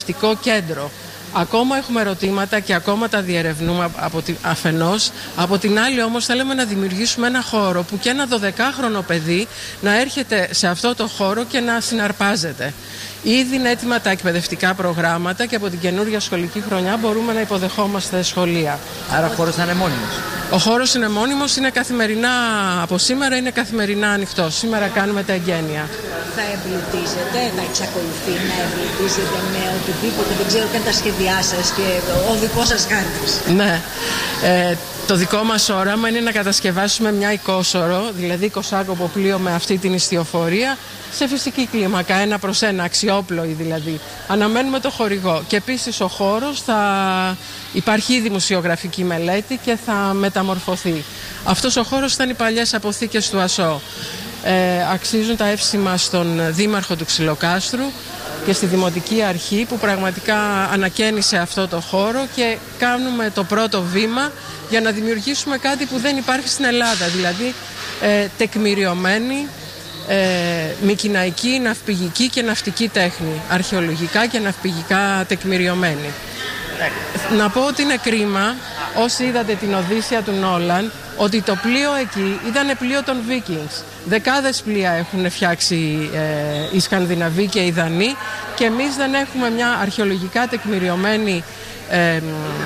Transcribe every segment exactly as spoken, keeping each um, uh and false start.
κέντρο. Ακόμα έχουμε ερωτήματα και ακόμα τα διερευνούμε από την, αφενός. Από την άλλη όμως θέλουμε να δημιουργήσουμε ένα χώρο που και ένα δωδεκάχρονο παιδί να έρχεται σε αυτό το χώρο και να συναρπάζεται. Ήδη είναι έτοιμα τα εκπαιδευτικά προγράμματα και από την καινούργια σχολική χρονιά μπορούμε να υποδεχόμαστε σχολεία. Άρα ο χώρος θα είναι μόνιμος. Ο χώρος είναι μόνιμος, είναι καθημερινά, από σήμερα είναι καθημερινά ανοιχτός. Σήμερα κάνουμε τα εγγένεια. Θα εμπλουτίζετε, θα εξακολουθεί να εμπλουτίζετε με οτιδήποτε, δεν ξέρω καν τα σχέδιά σας και ο δικός σας χάρτης. Ναι. Ε, το δικό μας όραμα είναι να κατασκευάσουμε μια εικόσορο, δηλαδή εικοσάκοπο πλοίο με αυτή την ιστιοφορία, σε φυσική κλίμακα, ένα προς ένα, αξιόπλοη δηλαδή. Αναμένουμε το χορηγό και επίσης ο χώρος θα υπάρχει ήδη δημοσιογραφική μελέτη και θα μεταμορφωθεί. Αυτός ο χώρος ήταν οι παλιές αποθήκες του ΑΣΟ. Ε, αξίζουν τα εύσημα στον Δήμαρχο του Ξυλοκάστρου και στη Δημοτική Αρχή που πραγματικά ανακαίνισε αυτό το χώρο και κάνουμε το πρώτο βήμα για να δημιουργήσουμε κάτι που δεν υπάρχει στην Ελλάδα, δηλαδή ε, τεκμηριωμένη ε, μικηναϊκή, ναυπηγική και ναυτική τέχνη, αρχαιολογικά και ναυπηγικά τεκμηριωμένη. Να πω ότι είναι κρίμα, όσοι είδατε την Οδύσσεια του Νόλαν, ότι το πλοίο εκεί ήταν πλοίο των Vikings. Δεκάδες πλοία έχουν φτιάξει ε, οι Σκανδιναβοί και οι Δανείοι και εμείς δεν έχουμε μια αρχαιολογικά τεκμηριωμένη ε, ε,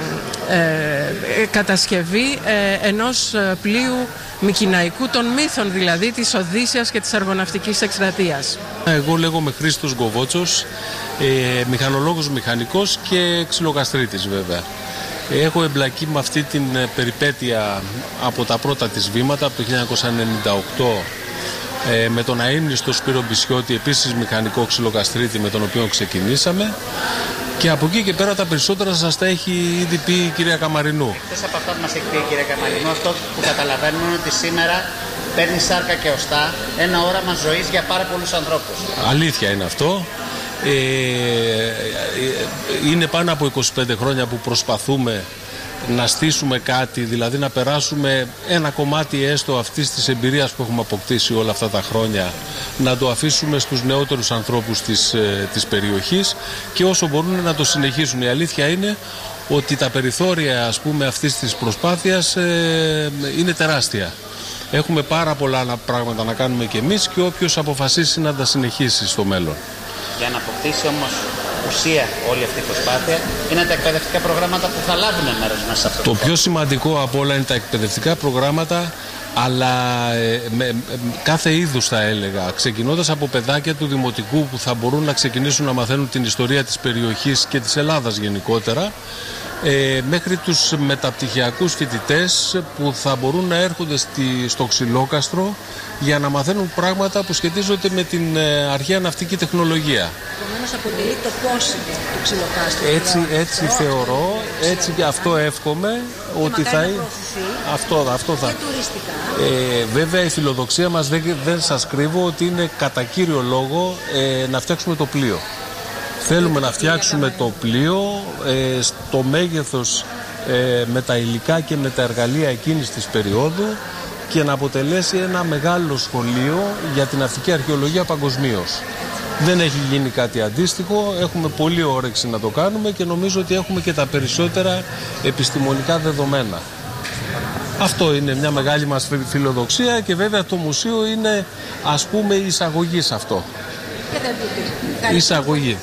ε, κατασκευή ε, ενός πλοίου μικηναϊκού των μύθων, δηλαδή της Οδύσσειας και της αργοναυτικής εκστρατείας. Εγώ λέγομαι Χρήστος Γκοβότσος, ε, μηχανολόγος μηχανικός και ξυλοκαστρίτης βέβαια. Έχω εμπλακεί με αυτή την περιπέτεια από τα πρώτα της βήματα, από το χίλια εννιακόσια ενενήντα οκτώ, ε, με τον αείμνηστο Σπύρο Μπισιώτη, επίσης μηχανικό ξυλοκαστρίτη, με τον οποίο ξεκινήσαμε. Και από εκεί και πέρα τα περισσότερα σας τα έχει ήδη πει η κυρία Καμαρινού. Εκτός από αυτό που μας έχει πει η κυρία Καμαρινού, αυτό που καταλαβαίνουμε είναι ότι σήμερα παίρνει σάρκα και οστά ένα όραμα ζωής για πάρα πολλούς ανθρώπους. Αλήθεια είναι αυτό. Ε, είναι πάνω από είκοσι πέντε χρόνια που προσπαθούμε να στήσουμε κάτι, δηλαδή να περάσουμε ένα κομμάτι έστω αυτής της εμπειρίας που έχουμε αποκτήσει όλα αυτά τα χρόνια, να το αφήσουμε στους νεότερους ανθρώπους της, της περιοχής και όσο μπορούν να το συνεχίσουν. Η αλήθεια είναι ότι τα περιθώρια, ας πούμε, αυτής της προσπάθειας ε, είναι τεράστια. Έχουμε πάρα πολλά πράγματα να κάνουμε κι εμείς και όποιος αποφασίσει να τα συνεχίσει στο μέλλον. Για να αποκτήσει όμως ουσία όλη αυτή η προσπάθεια είναι τα εκπαιδευτικά προγράμματα που θα λάβουν μέρος μέσα σε αυτό. Το πιο σημαντικό από όλα είναι τα εκπαιδευτικά προγράμματα, αλλά ε, με, με, κάθε είδους θα έλεγα, ξεκινώντας από παιδάκια του δημοτικού που θα μπορούν να ξεκινήσουν να μαθαίνουν την ιστορία της περιοχής και της Ελλάδας γενικότερα, ε, μέχρι τους μεταπτυχιακούς φοιτητές που θα μπορούν να έρχονται στη, στο Ξυλόκαστρο για να μαθαίνουν πράγματα που σχετίζονται με την ε, αρχαία ναυτική τεχνολογία. Επομένως αποτελεί το πόσιμο του Ξυλοκάστρου. Έτσι, έτσι θεωρώ, έτσι και αυτό εύχομαι και ότι θα είναι. Αυτό, αυτό θα. Και τουριστικά. Ε, βέβαια η φιλοδοξία μας δεν, δεν σας κρύβω ότι είναι κατά κύριο λόγο ε, να φτιάξουμε το πλοίο. Θέλουμε να φτιάξουμε το πλοίο ε, στο μέγεθος ε, με τα υλικά και με τα εργαλεία εκείνης της περίοδου και να αποτελέσει ένα μεγάλο σχολείο για την ναυτική αρχαιολογία παγκοσμίως. Δεν έχει γίνει κάτι αντίστοιχο, έχουμε πολύ όρεξη να το κάνουμε και νομίζω ότι έχουμε και τα περισσότερα επιστημονικά δεδομένα. Αυτό είναι μια μεγάλη μας φιλοδοξία και βέβαια το μουσείο είναι, ας πούμε, η εισαγωγή σε αυτό. Η εισαγωγή.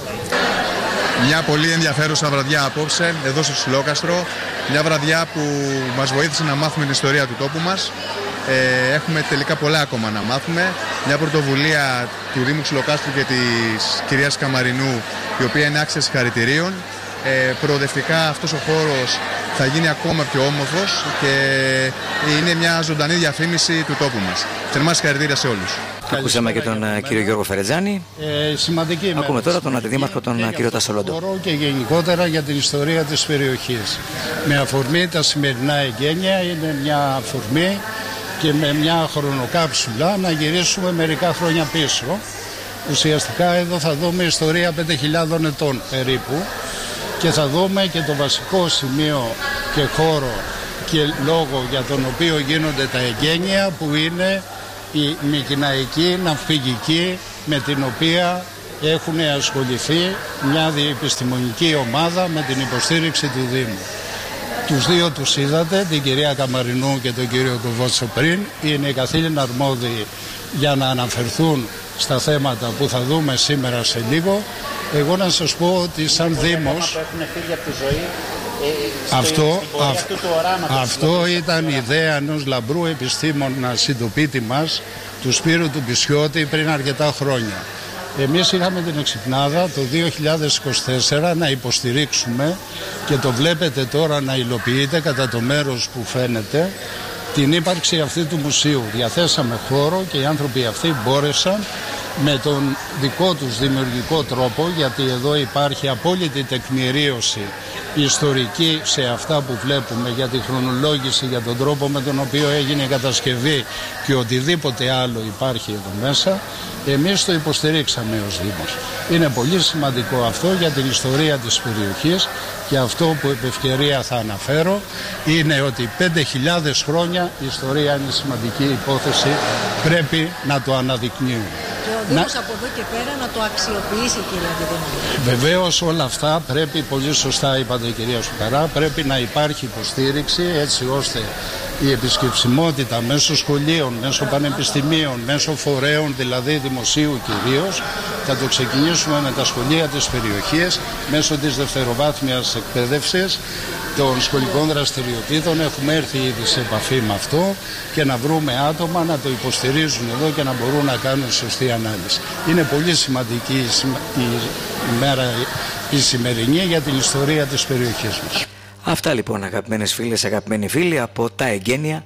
Μια πολύ ενδιαφέρουσα βραδιά απόψε εδώ στο Ξυλόκαστρο. Μια βραδιά που μας βοήθησε να μάθουμε την ιστορία του τόπου μας. Ε, έχουμε τελικά πολλά ακόμα να μάθουμε. Μια πρωτοβουλία του Δήμου Ξυλοκάστρου και της κυρίας Καμαρινού, η οποία είναι άξια συγχαρητηρίων. Ε, προοδευτικά αυτός ο χώρος θα γίνει ακόμα πιο όμορφος και είναι μια ζωντανή διαφήμιση του τόπου μας. Θερμά συγχαρητήρια σε όλους. Ακούσαμε και τον uh, κύριο Γιώργο Φερετζάνη. Ε, σημαντική μέρα. Ακούμε τώρα τον αντιδήμαρχο, τον uh, κύριο Τασολόντο. Και γενικότερα για την ιστορία της περιοχής. Με αφορμή τα σημερινά εγγένεια, είναι μια αφορμή και με μια χρονοκάψουλα να γυρίσουμε μερικά χρόνια πίσω. Ουσιαστικά εδώ θα δούμε ιστορία πέντε χιλιάδων ετών περίπου και θα δούμε και το βασικό σημείο και χώρο και λόγο για τον οποίο γίνονται τα εγγένεια, που είναι η μικηναϊκή ναυπηγική με την οποία έχουν ασχοληθεί μια διεπιστημονική ομάδα με την υποστήριξη του Δήμου. Τους δύο τους είδατε, την κυρία Καμαρινού και τον κύριο Κοβότσο πριν. Είναι οι καθήλυνα αρμόδιοι για να αναφερθούν στα θέματα που θα δούμε σήμερα σε λίγο. Εγώ να σας πω ότι σαν Δήμος αυτό, αυ, αυτό ήταν η ιδέα ενός λαμπρού επιστήμονα συντοπίτη μας, του Σπύρου του Πισιώτη, πριν αρκετά χρόνια. Εμείς είχαμε την εξυπνάδα το δύο χιλιάδες είκοσι τέσσερα να υποστηρίξουμε, και το βλέπετε τώρα να υλοποιείται κατά το μέρος που φαίνεται, την ύπαρξη αυτή του μουσείου. Διαθέσαμε χώρο και οι άνθρωποι αυτοί μπόρεσαν με τον δικό τους δημιουργικό τρόπο, γιατί εδώ υπάρχει απόλυτη τεκμηρίωση ιστορική σε αυτά που βλέπουμε, για τη χρονολόγηση, για τον τρόπο με τον οποίο έγινε η κατασκευή και οτιδήποτε άλλο υπάρχει εδώ μέσα. Εμείς το υποστηρίξαμε ως Δήμος. Είναι πολύ σημαντικό αυτό για την ιστορία της περιοχής, και αυτό που επ' ευκαιρία θα αναφέρω είναι ότι πέντε χιλιάδες χρόνια η ιστορία είναι σημαντική υπόθεση, πρέπει να το αναδεικνύουμε. Και ο Δήμος να... από εδώ και πέρα να το αξιοποιήσει, κυρία Αντιδήμαρχε. Βεβαίως όλα αυτά πρέπει, πολύ σωστά είπατε κυρία Σουκαρά, πρέπει να υπάρχει υποστήριξη έτσι ώστε η επισκεψιμότητα μέσω σχολείων, μέσω πανεπιστημίων, μέσω φορέων, δηλαδή δημοσίου κυρίως, θα το ξεκινήσουμε με τα σχολεία της περιοχής, μέσω της δευτεροβάθμιας εκπαίδευσης, των σχολικών δραστηριοτήτων. Έχουμε έρθει ήδη σε επαφή με αυτό, και να βρούμε άτομα να το υποστηρίζουν εδώ και να μπορούν να κάνουν σωστή ανάλυση. Είναι πολύ σημαντική η ημέρα η σημερινή για την ιστορία της περιοχής μας. Αυτά λοιπόν, αγαπημένες φίλες, αγαπημένοι φίλοι, από τα εγγένεια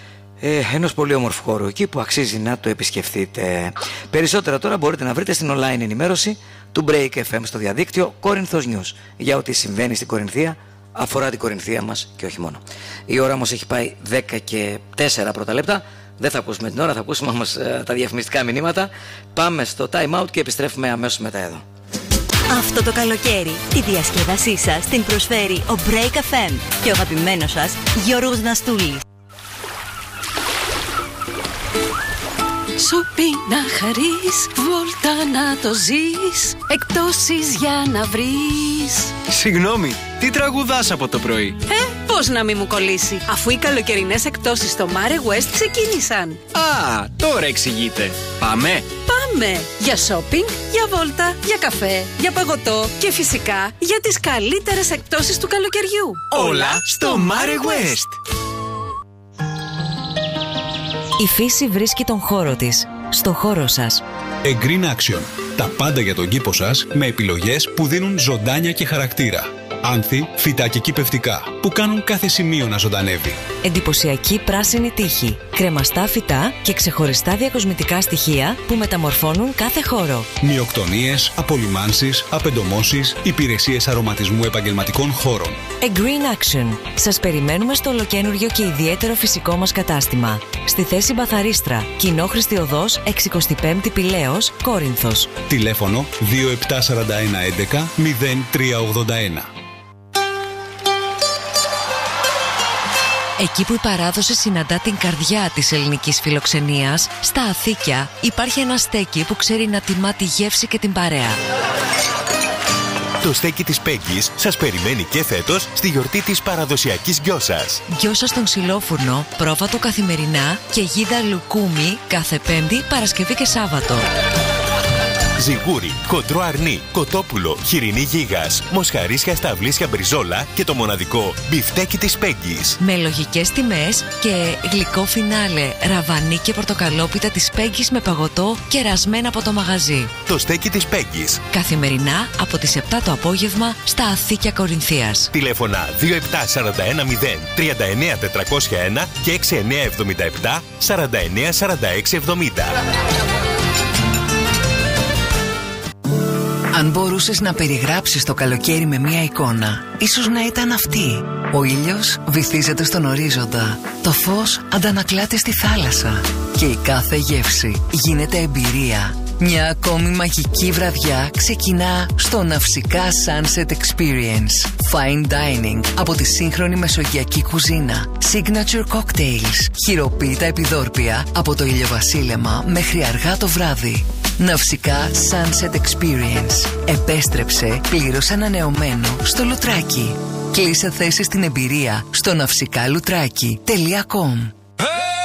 ε, ενός πολύ όμορφου χώρου εκεί που αξίζει να το επισκεφτείτε. Περισσότερα τώρα μπορείτε να βρείτε στην online ενημέρωση του Break εφ εμ στο διαδίκτυο Corinthos News, για ό,τι συμβαίνει στην Κορινθία, αφορά την Κορινθία μας και όχι μόνο. Η ώρα όμως έχει πάει δέκα και τέσσερα πρώτα λεπτά. Δεν θα ακούσουμε την ώρα, θα ακούσουμε όμως ε, τα διαφημιστικά μηνύματα. Πάμε στο time out και επιστρέφουμε αμέσως μετά εδώ. Αυτό το καλοκαίρι τη διασκέδασή σας την προσφέρει ο Break εφ εμ και ο αγαπημένος σας Γιώργος Ναστούλης. Σούπι να χαρείς, βόλτα να το ζεις, εκπτώσεις για να βρεις. Συγγνώμη, τι τραγουδάς από το πρωί? Ε, πώς να μη μου κολλήσει, αφού οι καλοκαιρινές εκπτώσεις στο Mare West ξεκίνησαν. Α, τώρα εξηγείτε. Πάμε. Πάμε για shopping, για βόλτα, για καφέ, για παγωτό και φυσικά για τις καλύτερες εκπτώσεις του καλοκαιριού. Όλα στο Mare West. Η φύση βρίσκει τον χώρο της, στο χώρο σας. A Green Action. Τα πάντα για τον κήπο σας με επιλογές που δίνουν ζωντάνια και χαρακτήρα. Άνθη, φυτά και κυπευτικά που κάνουν κάθε σημείο να ζωντανεύει. Εντυπωσιακή πράσινη τείχη, κρεμαστά φυτά και ξεχωριστά διακοσμητικά στοιχεία που μεταμορφώνουν κάθε χώρο. Μειοκτονίες, απολυμάνσεις, απεντομώσεις, υπηρεσίες αρωματισμού επαγγελματικών χώρων. A Green Action. Σας περιμένουμε στο ολοκαίνουργιο και ιδιαίτερο φυσικό μας κατάστημα. Στη θέση Μπαθαρίστρα, Κοινόχρηστη Οδός εξηκοστή πέμπτη Πηλαίος, Κόρινθος. Τηλέφωνο δύο επτά τέσσερα ένα έντεκα μηδέν τρία ογδόντα ένα. Εκεί που η παράδοση συναντά την καρδιά της ελληνικής φιλοξενίας, στα Αθήκια υπάρχει ένα στέκι που ξέρει να τιμά τη γεύση και την παρέα. Το στέκι της Πέγκης σας περιμένει και φέτος στη γιορτή της παραδοσιακής γκιόσας. Γκιόσα στον ξυλόφουρνο, πρόβατο καθημερινά και γίδα λουκούμι κάθε Πέμπτη, Παρασκευή και Σάββατο. Ζιγούρι, χοντρό αρνί, κοτόπουλο, χοιρινή γίγας, μοσχαρίσια στα αυλίσια μπριζόλα και το μοναδικό μπιφτέκι της Πέγκης. Με λογικές τιμές και γλυκό φινάλε, ραβανί και πορτοκαλόπιτα της Πέγκης με παγωτό και ρασμένα από το μαγαζί. Το στέκι της Πέγκης. Καθημερινά από τις επτά το απόγευμα στα Αθήκια Κορινθίας. Τηλέφωνα δύο επτά τέσσερα ένα μηδέν τρία εννιά τετρακόσια ένα και έξι εννιά εβδομήντα επτά σαράντα εννιά σαράντα έξι εβδομήντα. Αν μπορούσες να περιγράψεις το καλοκαίρι με μία εικόνα, ίσως να ήταν αυτή. Ο ήλιος βυθίζεται στον ορίζοντα, το φως αντανακλάται στη θάλασσα και η κάθε γεύση γίνεται εμπειρία. Μια ακόμη μαγική βραδιά ξεκινά στο Ναυσικά Sunset Experience. Fine dining από τη σύγχρονη μεσογειακή κουζίνα. Signature cocktails. Χειροποίητα επιδόρπια από το ηλιοβασίλεμα μέχρι αργά το βράδυ. Ναυσικά Sunset Experience. Επέστρεψε πλήρως ανανεωμένο στο Λουτράκι. Κλείσε θέση στην εμπειρία στο ναυσικά λουτράκι τελεία κομ.